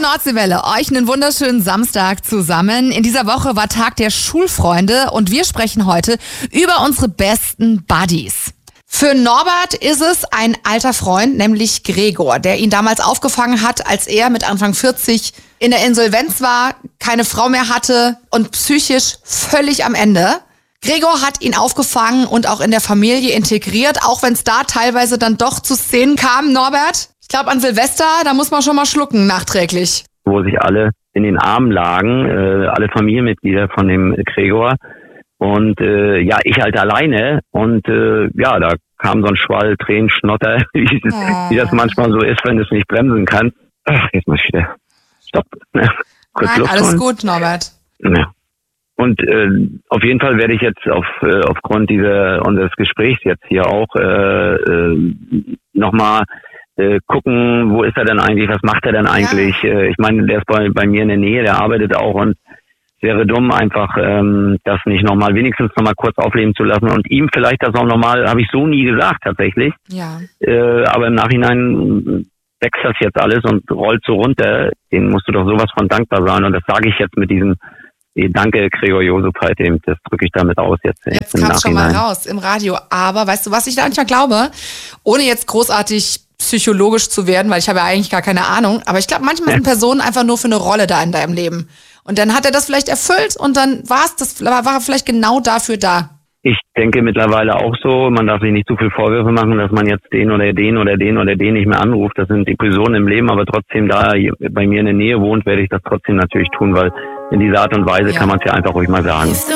Nordseewelle, euch einen wunderschönen Samstag zusammen. In dieser Woche war Tag der Schulfreunde und wir sprechen heute über unsere besten Buddies. Für Norbert ist es ein alter Freund, nämlich Gregor, der ihn damals aufgefangen hat, als er mit Anfang 40 in der Insolvenz war, keine Frau mehr hatte und psychisch völlig am Ende. Gregor hat ihn aufgefangen und auch in der Familie integriert, auch wenn es da teilweise dann doch zu Szenen kam, Norbert. Ich glaube an Silvester, da muss man schon mal schlucken nachträglich. Wo sich alle in den Armen lagen, alle Familienmitglieder von dem Gregor. Und ich halt alleine. Und da kam so ein Schwall, Tränen, Schnotter, wie das manchmal so ist, wenn du es nicht bremsen kannst. Ach, jetzt muss ich wieder. Stopp. Kurz Nein, alles gut, Norbert. Ja. Und auf jeden Fall werde ich jetzt aufgrund unseres Gesprächs jetzt hier auch nochmal gucken, wo ist er denn eigentlich, was macht er denn eigentlich? Ja. Ich meine, der ist bei mir in der Nähe, der arbeitet auch und es wäre dumm, einfach das nicht nochmal, wenigstens nochmal kurz aufleben zu lassen und ihm vielleicht das auch nochmal, habe ich so nie gesagt tatsächlich. Ja. Aber im Nachhinein wächst das jetzt alles und rollt so runter, den musst du doch sowas von dankbar sein und das sage ich jetzt mit diesem Danke, Gregor Josef, das drücke ich damit aus jetzt. Jetzt kam es schon mal raus im Radio. Aber weißt du, was ich da manchmal glaube? Ohne jetzt großartig psychologisch zu werden, weil ich habe ja eigentlich gar keine Ahnung. Aber ich glaube, manchmal sind Personen einfach nur für eine Rolle da in deinem Leben. Und dann hat er das vielleicht erfüllt und dann war er vielleicht genau dafür da. Ich denke mittlerweile auch so, man darf sich nicht zu viel Vorwürfe machen, dass man jetzt den oder den oder den oder den nicht mehr anruft. Das sind die Personen im Leben, aber trotzdem, da bei mir in der Nähe wohnt, werde ich das trotzdem natürlich tun, weil in dieser Art und Weise kann man es ja einfach ruhig mal sagen.